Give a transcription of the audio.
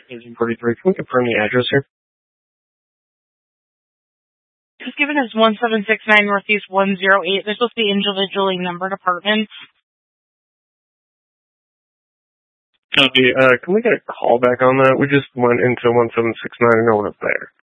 1843. Can we confirm the address here? Just given as 1769 Northeast 108. They're supposed to be individually numbered apartments. Copy. Can we get a call back on that? We just went into 1769 and no one was there.